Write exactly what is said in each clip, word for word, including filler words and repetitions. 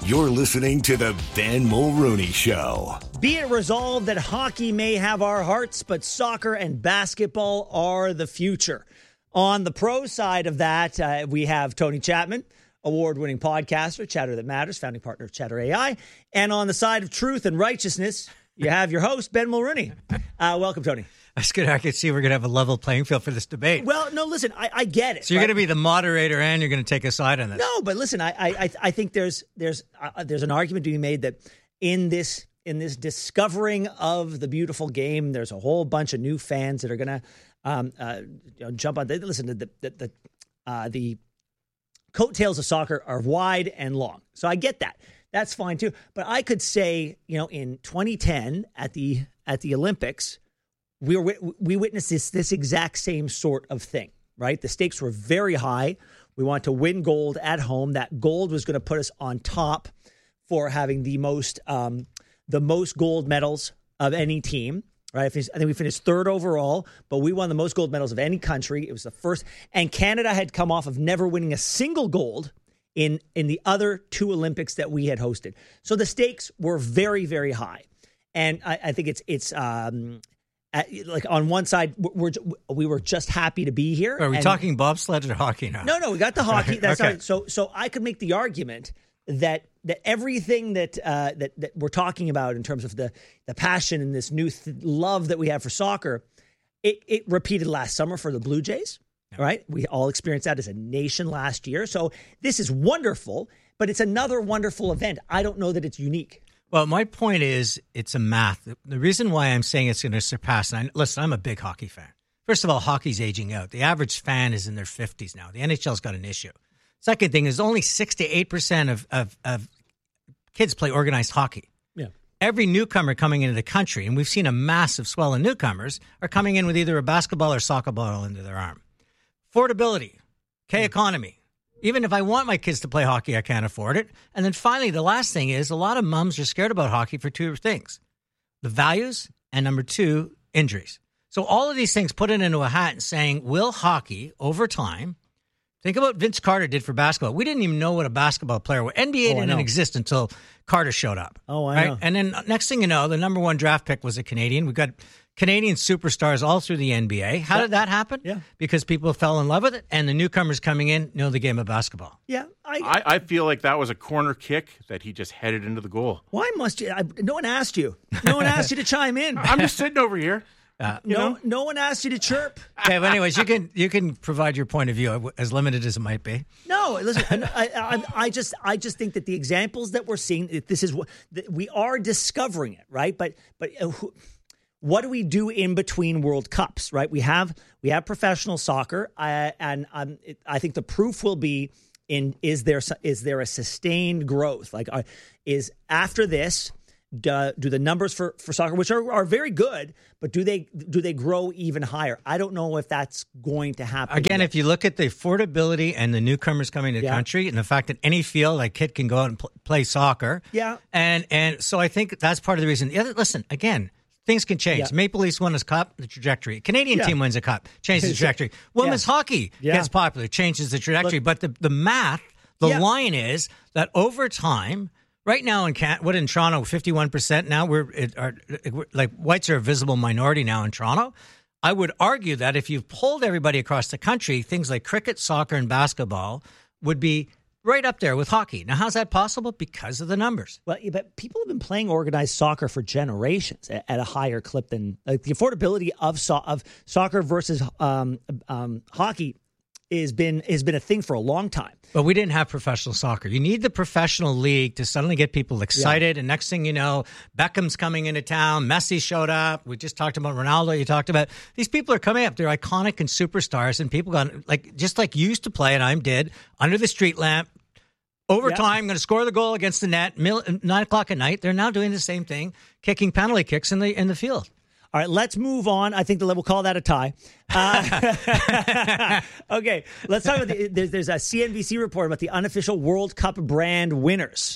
You're listening to the Ben Mulrooney Show. Be it resolved that hockey may have our hearts, but soccer and basketball are the future. On the pro side of that, uh, we have Tony Chapman, award-winning podcaster, Chatter That Matters, founding partner of Chatter A I. And on the side of truth and righteousness, you have your host, Ben Mulrooney. Uh, welcome, Tony. That's good. I can see we're going to have a level playing field for this debate. Well, no, listen, I, I get it. So you're right? going to be the moderator and you're going to take a side on this. No, but listen, I I, I think there's there's uh, there's an argument to be made that in this in this discovering of the beautiful game, there's a whole bunch of new fans that are going to um, uh, you know, jump on. They, listen, the the the, uh, the coattails of soccer are wide and long, so I get that. That's fine too. But I could say, you know, in twenty ten at the at the Olympics, we were we witnessed this this exact same sort of thing, right? The stakes were very high. We wanted to win gold at home. That gold was going to put us on top for having the most um, the most gold medals of any team, right? I think we finished third overall, but we won the most gold medals of any country. It was the first, and Canada had come off of never winning a single gold in in the other two Olympics that we had hosted. So the stakes were very, very high, and I, I think it's it's. Um, At, like on one side, we're we were just happy to be here. Are we and, talking bobsled or hockey now? No, no, we got the hockey. That's okay. not, so so I could make the argument that that everything that uh, that that we're talking about in terms of the the passion and this new th- love that we have for soccer, it it repeated last summer for the Blue Jays. Yeah. Right, we all experienced that as a nation last year. So this is wonderful, but it's another wonderful event. I don't know that it's unique. Well, my point is it's a math. The reason why I'm saying it's going to surpass, and I, listen, I'm a big hockey fan. First of all, hockey's aging out. The average fan is in their fifties now. The N H L's got an issue. Second thing is only six to eight percent of, of, of kids play organized hockey. Yeah. Every newcomer coming into the country, and we've seen a massive swell in newcomers, are coming in with either a basketball or soccer ball into their arm. Affordability, K-economy. Even if I want my kids to play hockey, I can't afford it. And then finally, the last thing is a lot of moms are scared about hockey for two things. The values and number two, injuries. So all of these things put it into a hat and saying, will hockey over time, think about what Vince Carter did for basketball. We didn't even know what a basketball player was. N B A Oh, didn't exist until Carter showed up. Oh, I right? know. And then next thing you know, the number one draft pick was a Canadian. We've got Canadian superstars all through the N B A. How Yeah. did that happen? Yeah. Because people fell in love with it, and the newcomers coming in know the game of basketball. Yeah, I, I, I feel like that was a corner kick that he just headed into the goal. Why must you? I, no one asked you. No one asked you to chime in. I'm just sitting over here. Uh, No, know? no one asked you to chirp. Okay, but anyways, you can you can provide your point of view, as limited as it might be. No, listen. I, I, I just, I just think that the examples that we're seeing, this is what that we are discovering it, right? But, but uh, who, what do we do in between World Cups, right? We have, we have professional soccer, uh, and um, it, I think the proof will be in is there is there a sustained growth? Like, uh, is after this. Do, do the numbers for, for soccer, which are, are very good, but do they do they grow even higher? I don't know if that's going to happen. Again, yet. if you look at the affordability and the newcomers coming to the Yeah. country, and the fact that any field, a kid can go out and pl- play soccer. Yeah. And and so I think that's part of the reason. The other, listen, again, things can change. Yeah. Maple Leafs won a cup, the trajectory. Canadian Yeah. team wins a cup, changes the trajectory. Women's Yeah. hockey Yeah. gets popular, changes the trajectory. Look- but the, the math, the Yeah. line is that over time, right now in Can- what in Toronto, fifty-one percent now, we're, it, are, we're like whites are a visible minority now in Toronto. I would argue that if you've polled everybody across the country, things like cricket, soccer, and basketball would be right up there with hockey. Now, how's that possible? Because of the numbers. Well, yeah, but people have been playing organized soccer for generations at, at a higher clip than like the affordability of so- of soccer versus um, um, hockey has been has been a thing for a long time. But we didn't have professional soccer. You need the professional league to suddenly get people excited. Yeah. And next thing you know, Beckham's coming into town. Messi showed up. We just talked about Ronaldo. You talked about these people are coming up. They're iconic and superstars. And people got like just like you used to play, and I did under the street lamp. Overtime, yeah. Going to score the goal against the net. Mil- nine o'clock at night. They're now doing the same thing, kicking penalty kicks in the in the field. All right, let's move on. I think the we'll call that a tie. Uh, okay, let's talk about the, there's, there's a C N B C report about the unofficial World Cup brand winners.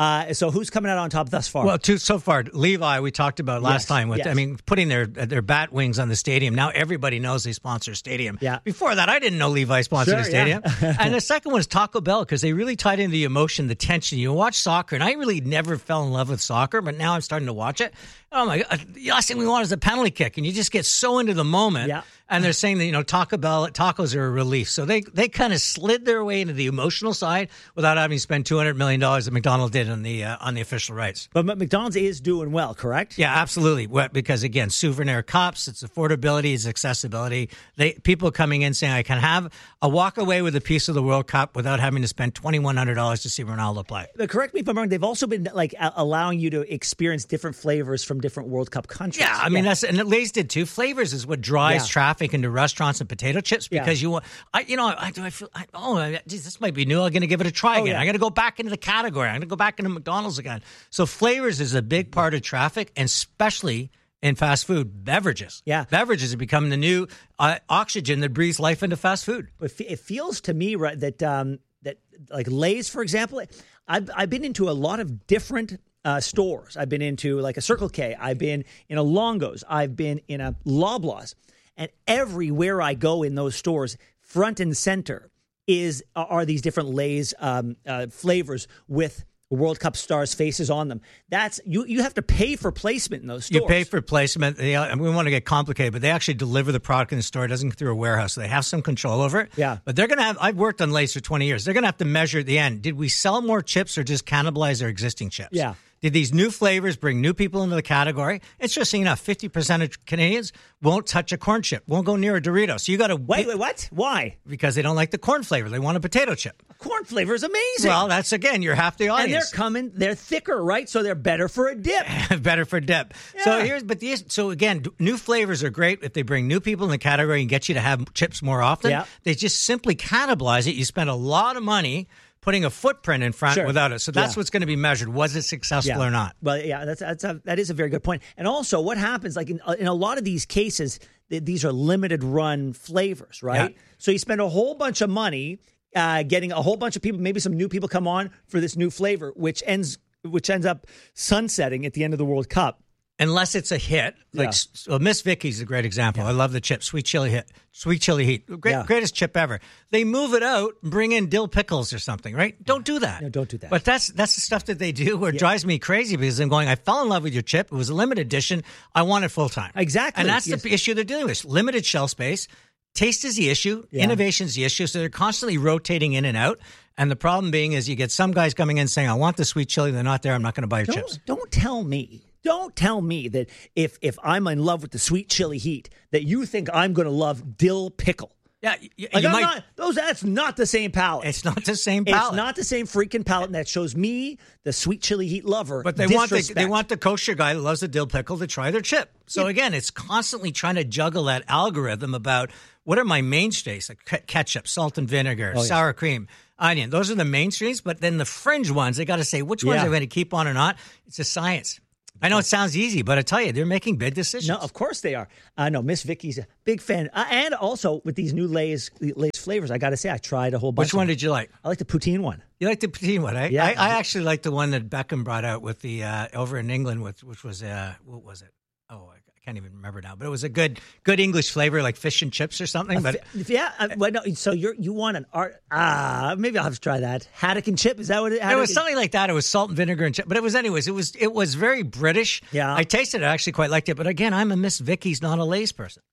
Uh, so who's coming out on top thus far? Well, two, so far, Levi, we talked about last Yes, time. With yes. I mean, putting their their bat wings on the stadium. Now everybody knows they sponsor a stadium. Yeah. Before that, I didn't know Levi sponsored Sure, a stadium. yeah. And the second one is Taco Bell, because they really tied into the emotion, the tension. You watch soccer, and I really never fell in love with soccer, but now I'm starting to watch it. Oh my God! The last thing we want is a penalty kick, and you just get so into the moment. Yeah. And they're saying that, you know, Taco Bell tacos are a relief, so they they kind of slid their way into the emotional side without having to spend two hundred million dollars that McDonald's did on the uh, on the official rights. But McDonald's is doing well, correct? Yeah, absolutely. What, because again, souvenir cups, it's affordability, it's accessibility. They people coming in saying, I can have a walk away with a piece of the World Cup without having to spend twenty-one hundred dollars to see Ronaldo play. But correct me if I'm wrong. They've also been like a- allowing you to experience different flavors from different World Cup countries. Yeah, I mean that's and Lay's did too. Flavors is what drives Yeah. traffic into restaurants and potato chips because Yeah. you want. I you know I do I feel I, oh geez, this might be new. I'm going to give it a try Oh, again. yeah. I'm going to go back into the category. I'm going to go back into McDonald's again. So flavors is a big part of traffic, and especially in fast food. Beverages, Yeah. beverages have become the new uh, oxygen that breathes life into fast food. It, fe- it feels to me right that um, that like Lay's, for example, I've I've been into a lot of different uh, stores. I've been into like a Circle K. I've been in a Longo's. I've been in a Loblaws, and everywhere I go in those stores, front and center is are these different Lay's um, uh, flavors with World Cup stars' faces on them. That's you. You have to pay for placement in those stores. You pay for placement. They, I mean, we want to get complicated, but they actually deliver the product in the store. It doesn't go through a warehouse. So they have some control over it. Yeah. But they're going to have, I've worked on Lay's for twenty years. They're going to have to measure at the end. Did we sell more chips or just cannibalize their existing chips? Yeah. Did these new flavors bring new people into the category? Interesting enough, fifty percent of Canadians won't touch a corn chip, won't go near a Dorito. So you got to Wait, wait, what? Why? because they don't like the corn flavor. They want a potato chip. Corn flavor is amazing. Well, that's again, you're half the and they're audience. coming. They're thicker, right? So they're better for a dip. Better for dip. So Yeah. here's, but these, so again, d- new flavors are great if they bring new people in the category and get you to have chips more often. Yeah. They just simply cannibalize it. You spend a lot of money putting a footprint in front Sure. without it. So that's Yeah. what's going to be measured. Was it successful or not? Well, yeah, that's that's a, that is a very good point. And also, what happens, like in in a lot of these cases, th- these are limited run flavors, right? Yeah. So you spend a whole bunch of money uh, getting a whole bunch of people, maybe some new people come on for this new flavor, which ends which ends up sunsetting at the end of the World Cup. Unless it's a hit, like Yeah. so Miss Vicky's a great example. I love the chip, sweet chili hit, sweet chili heat, great, Yeah. greatest chip ever. They move it out, and bring in dill pickles or something, right? Don't do that. No, don't do that. But that's that's the stuff that they do. Where it drives me crazy because I'm going. I fell in love with your chip. It was a limited edition. I want it full time. Exactly. and that's Yes. the issue they're dealing with. Limited shelf space. Taste is the issue. Yeah. Innovation is the issue. So they're constantly rotating in and out. And the problem being is you get some guys coming in saying, "I want the sweet chili." They're not there. I'm not going to buy your chips. Don't, don't tell me. Don't tell me that if if I'm in love with the sweet chili heat, that you think I'm going to love dill pickle. Yeah, you, Like you I'm might. not, those that's not the same palette. It's not the same palette. It's not the same freaking palette, and that shows me, the sweet chili heat lover. But they want the, disrespect. they want the kosher guy that loves the dill pickle to try their chip. So again, it's constantly trying to juggle that algorithm about what are my mainstays, like ke- ketchup, salt and vinegar, Oh, sour cream, onion. Those are the mainstreams. But then the fringe ones, they got to say which ones Yeah. are going to keep on or not. It's a science. I know it sounds easy, but I tell you, they're making big decisions. No, of course they are. Uh, no, Miss Vicky's a big fan, uh, and also with these new Lay's Lay's flavors, I got to say I tried a whole bunch. Which one of them. did you like? I like the poutine one. You like the poutine one, eh? Yeah. I, I actually like the one that Beckham brought out with the uh, over in England, with which was uh, what was it? Oh, I can't even remember now. But it was a good, good English flavor, like fish and chips or something. But If- yeah, uh, well, no, so you you want an art? Ah, maybe I'll have to try that. Haddock and chip, is that what it? it Haddock was and- something like that. It was salt and vinegar and chip. But it was, anyways. It was it was very British. Yeah. I tasted it. I actually quite liked it. But again, I'm a Miss Vicky's, not a Lay's person.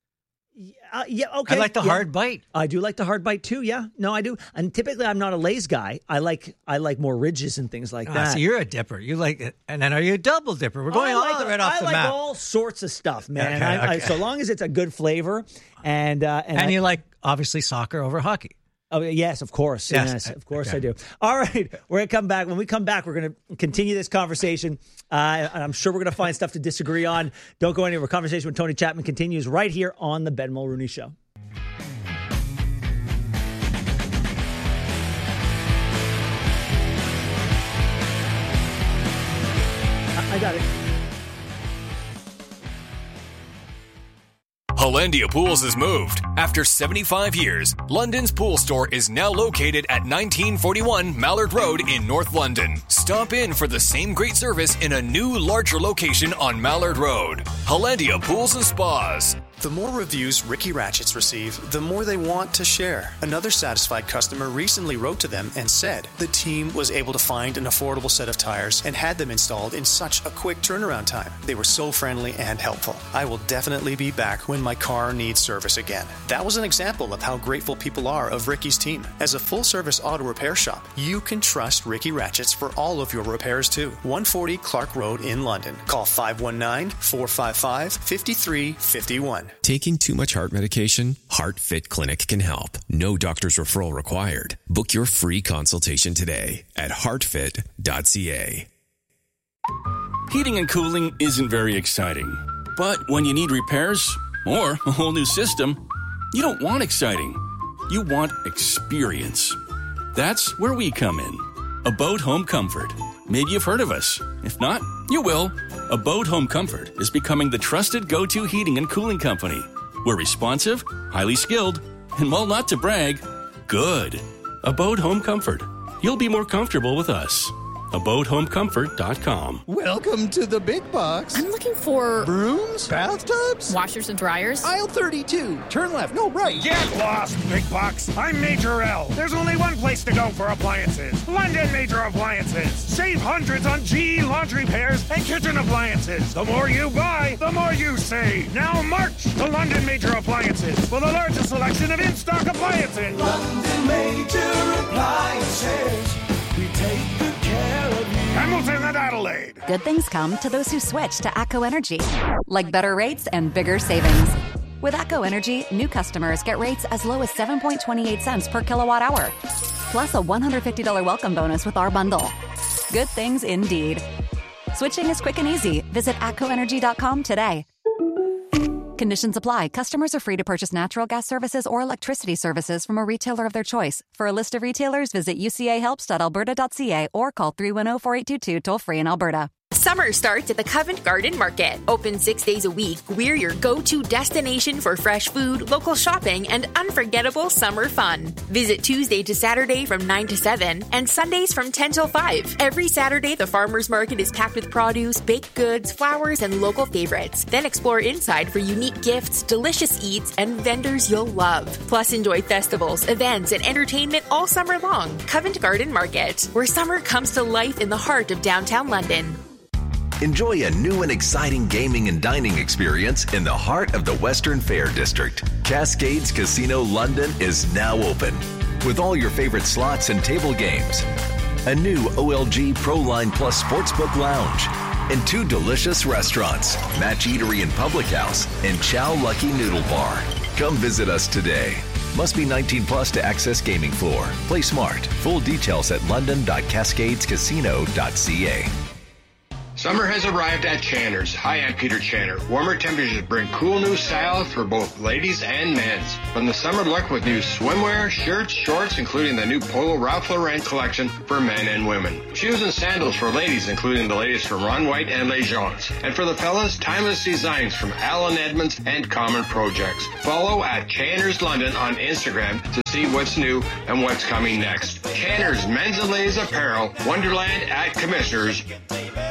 Uh, yeah, okay. I like the yeah. hard bite. I do like the hard bite too. Yeah, no, I do. And typically, I'm not a Lay's guy. I like I like more ridges and things like Ah, that. so you're a dipper. You like it. And then are you a double dipper? We're going I all like, the right off I the like map. all sorts of stuff, man. Okay, I, I, okay. so long as it's a good flavor, and uh, and, and I- you like, obviously, soccer over hockey. Oh, yes, of course. Yes. Yes, of course Okay. I do. All right, we're going to come back. When we come back, we're going to continue this conversation. Uh, and I'm sure we're going to find stuff to disagree on. Don't go anywhere. Conversation with Tony Chapman continues right here on the Ben Mulrooney Show. I I got it. Hollandia Pools has moved. After seventy-five years, London's pool store is now located at nineteen forty-one Mallard Road in North London. Stop in for the same great service in a new, larger location on Mallard Road. Hollandia Pools and Spas. The more reviews Ricky Ratchets receive, the more they want to share. Another satisfied customer recently wrote to them and said the team was able to find an affordable set of tires and had them installed in such a quick turnaround time. They were so friendly and helpful. I will definitely be back when my car needs service again. That was an example of how grateful people are of Ricky's team. As a full-service auto repair shop, you can trust Ricky Ratchets for all of your repairs too. one forty Clark Road in London. Call five one nine, four five five, five three five one. Taking too much heart medication? HeartFit Clinic can help. No doctor's referral required. Book your free consultation today at heart fit dot c a. Heating and cooling isn't very exciting. But when you need repairs or a whole new system, you don't want exciting. You want experience. That's where we come in. Abode Home Comfort. Maybe you've heard of us. If not, you will. Abode Home Comfort is becoming the trusted go-to heating and cooling company. We're responsive, highly skilled, and while not to brag, good. Abode Home Comfort. You'll be more comfortable with us. abode home comfort dot com. Welcome to the big box. I'm looking for... brooms? Bathtubs? Washers and dryers? Aisle thirty-two. Turn left. No, right. Get lost, big box. I'm Major L. There's only one place to go for appliances. London Major Appliances. Save hundreds on G E laundry pairs and kitchen appliances. The more you buy, the more you save. Now march to London Major Appliances for the largest selection of in-stock appliances. London Major Appliances. We take good care of you. Hamilton and Adelaide. Good things come to those who switch to ATCO Energy, like better rates and bigger savings. With ATCO Energy, new customers get rates as low as seven point two eight cents per kilowatt hour, plus a one hundred fifty dollars welcome bonus with our bundle. Good things indeed. Switching is quick and easy. Visit atco energy dot com today. Conditions apply. Customers are free to purchase natural gas services or electricity services from a retailer of their choice. For a list of retailers, visit u c a helps dot alberta dot c a or call three one zero, four eight two two toll-free in Alberta. Summer starts at the Covent Garden Market. Open six days a week, we're your go-to destination for fresh food, local shopping, and unforgettable summer fun. Visit Tuesday to Saturday from nine to seven and Sundays from ten till five. Every Saturday, the farmers market is packed with produce, baked goods, flowers, and local favorites. Then explore inside for unique gifts, delicious eats, and vendors you'll love. Plus, enjoy festivals, events, and entertainment all summer long. Covent Garden Market, where summer comes to life in the heart of downtown London. Enjoy a new and exciting gaming and dining experience in the heart of the Western Fair District. Cascades Casino London is now open with all your favorite slots and table games, a new O L G ProLine Plus Sportsbook Lounge, and two delicious restaurants, Match Eatery and Public House, and Chow Lucky Noodle Bar. Come visit us today. Must be nineteen plus to access gaming floor. Play smart. Full details at london dot cascades casino dot c a. Summer has arrived at Channer's. Hi, I'm Peter Channer. Warmer temperatures bring cool new styles for both ladies and men's. From the summer look with new swimwear, shirts, shorts, including the new Polo Ralph Lauren collection for men and women. Shoes and sandals for ladies, including the latest from Ron White and Les Gens. And for the fellas, timeless designs from Alan Edmonds and Common Projects. Follow at Channer's London on Instagram to see what's new and what's coming next. Channer's Men's and Ladies Apparel, Wonderland at Commissioners.